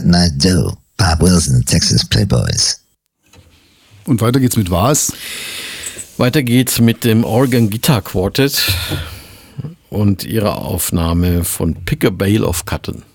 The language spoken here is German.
Night Do, Bob Wilson, Texas Playboys. Und weiter geht's mit was? Weiter geht's mit dem Oregon Guitar Quartet und ihrer Aufnahme von Pick a Bale of Cotton.